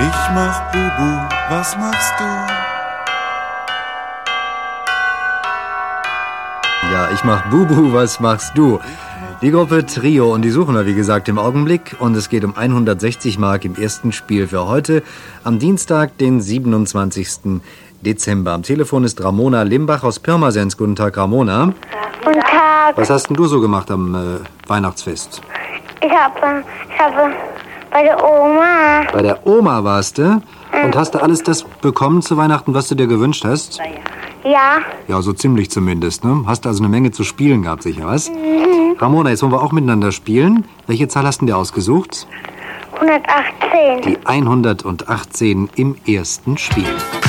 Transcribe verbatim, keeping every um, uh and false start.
Ich mach Bubu, was machst du? Ja, ich mach Bubu, was machst du? Die Gruppe Trio, und die suchen wir, wie gesagt, im Augenblick. Und es geht um hundertsechzig Mark im ersten Spiel für heute, am Dienstag, den siebenundzwanzigsten Dezember. Am Telefon ist Ramona Limbach aus Pirmasens. Guten Tag, Ramona. Guten Tag. Was hast denn du so gemacht am äh, Weihnachtsfest? Ich habe, ich habe bei der Oma. Bei der Oma warst du? Und hast du alles das bekommen zu Weihnachten, was du dir gewünscht hast? Ja. Ja, so ziemlich zumindest, ne? Hast also eine Menge zu spielen gehabt, sicher, was? Mhm. Ramona, jetzt wollen wir auch miteinander spielen. Welche Zahl hast du dir ausgesucht? hundertachtzehn. Die hundertachtzehn im ersten Spiel.